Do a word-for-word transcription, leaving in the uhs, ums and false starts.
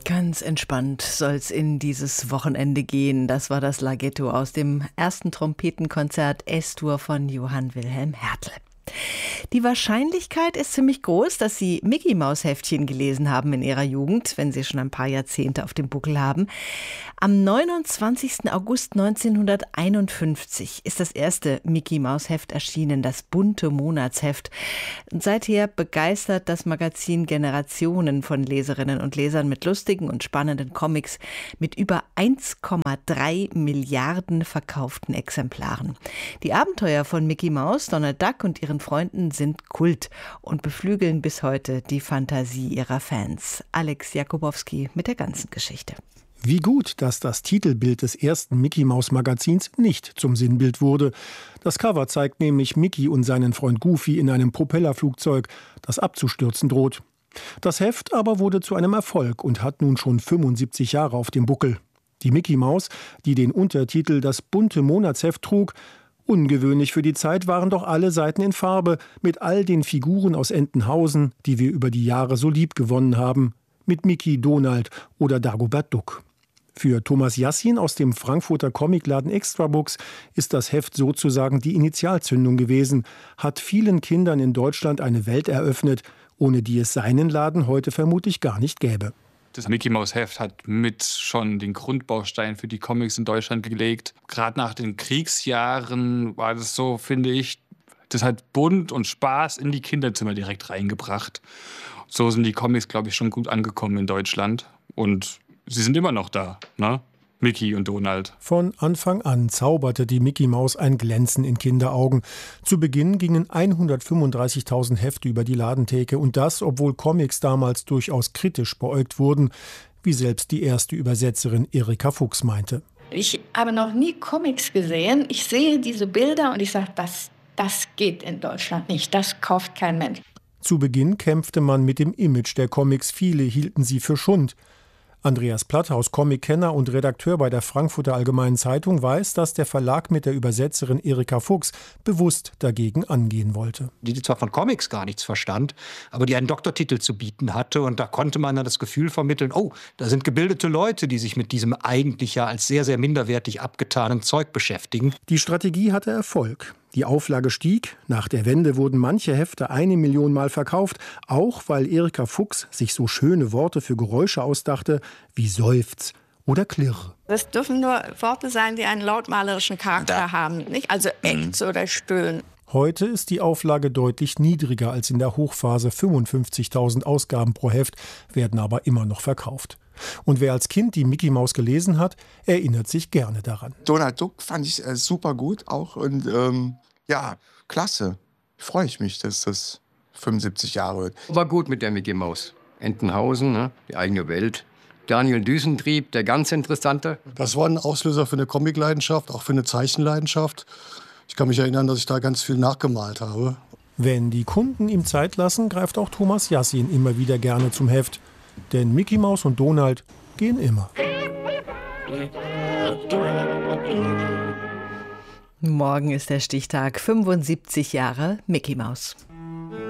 Ganz entspannt soll's in dieses Wochenende gehen. Das war das Laghetto aus dem ersten Trompetenkonzert S-Dur von Johann Wilhelm Hertel. Die Wahrscheinlichkeit ist ziemlich groß, dass Sie Mickey-Maus-Heftchen gelesen haben in Ihrer Jugend, wenn Sie schon ein paar Jahrzehnte auf dem Buckel haben. Am neunundzwanzigsten August neunzehnhunderteinundfünfzig ist das erste Mickey-Maus-Heft erschienen, das bunte Monatsheft. Und seither begeistert das Magazin Generationen von Leserinnen und Lesern mit lustigen und spannenden Comics mit über eins Komma drei Milliarden verkauften Exemplaren. Die Abenteuer von Mickey Maus, Donald Duck und ihren Freunden sind Kult und beflügeln bis heute die Fantasie ihrer Fans. Alex Jakubowski mit der ganzen Geschichte. Wie gut, dass das Titelbild des ersten Mickey-Maus-Magazins nicht zum Sinnbild wurde. Das Cover zeigt nämlich Mickey und seinen Freund Goofy in einem Propellerflugzeug, das abzustürzen droht. Das Heft aber wurde zu einem Erfolg und hat nun schon fünfundsiebzig Jahre auf dem Buckel. Die Mickey Maus, die den Untertitel Das bunte Monatsheft trug, ungewöhnlich für die Zeit, waren doch alle Seiten in Farbe, mit all den Figuren aus Entenhausen, die wir über die Jahre so lieb gewonnen haben, mit Mickey, Donald oder Dagobert Duck. Für Thomas Yassin aus dem Frankfurter Comicladen Extrabooks ist das Heft sozusagen die Initialzündung gewesen, hat vielen Kindern in Deutschland eine Welt eröffnet, ohne die es seinen Laden heute vermutlich gar nicht gäbe. Das Mickey-Maus-Heft hat mit schon den Grundbaustein für die Comics in Deutschland gelegt. Gerade nach den Kriegsjahren war das so, finde ich, das hat Bunt und Spaß in die Kinderzimmer direkt reingebracht. So sind die Comics, glaube ich, schon gut angekommen in Deutschland. Und sie sind immer noch da, ne? Mickey und Donald. Von Anfang an zauberte die Mickey Maus ein Glänzen in Kinderaugen. Zu Beginn gingen hundertfünfunddreißigtausend Hefte über die Ladentheke und das, obwohl Comics damals durchaus kritisch beäugt wurden, wie selbst die erste Übersetzerin Erika Fuchs meinte. Ich habe noch nie Comics gesehen. Ich sehe diese Bilder und ich sage, das, das geht in Deutschland nicht. Das kauft kein Mensch. Zu Beginn kämpfte man mit dem Image der Comics. Viele hielten sie für Schund. Andreas Platthaus, Comic-Kenner und Redakteur bei der Frankfurter Allgemeinen Zeitung, weiß, dass der Verlag mit der Übersetzerin Erika Fuchs bewusst dagegen angehen wollte. Die zwar von Comics gar nichts verstand, aber die einen Doktortitel zu bieten hatte. Und da konnte man dann das Gefühl vermitteln, oh, da sind gebildete Leute, die sich mit diesem eigentlich ja als sehr, sehr minderwertig abgetanen Zeug beschäftigen. Die Strategie hatte Erfolg. Die Auflage stieg. Nach der Wende wurden manche Hefte eine Million Mal verkauft, auch weil Erika Fuchs sich so schöne Worte für Geräusche ausdachte, wie Seufz oder Klirr. Das dürfen nur Worte sein, die einen lautmalerischen Charakter da. haben, nicht? Also Ächz oder Stöhnen. Heute ist die Auflage deutlich niedriger als in der Hochphase. fünfundfünfzigtausend Ausgaben pro Heft werden aber immer noch verkauft. Und wer als Kind die Mickey Maus gelesen hat, erinnert sich gerne daran. Donald Duck fand ich äh, super gut auch und ähm, ja, klasse. Freue ich mich, dass das fünfundsiebzig Jahre wird. War gut mit der Mickey Maus. Entenhausen, ne? Die eigene Welt. Daniel Düsentrieb, der ganz interessante. Das war ein Auslöser für eine Comicleidenschaft, auch für eine Zeichenleidenschaft. Ich kann mich erinnern, dass ich da ganz viel nachgemalt habe. Wenn die Kunden ihm Zeit lassen, greift auch Thomas Yassin immer wieder gerne zum Heft. Denn Mickey Maus und Donald gehen immer. Morgen ist der Stichtag, fünfundsiebzig Jahre Mickey Maus.